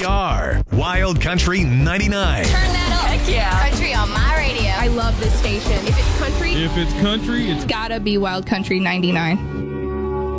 we are Wild Country 99. Turn that up. Heck yeah. Country on my radio. I love this station. If it's country, If it's country, it's gotta be Wild Country 99.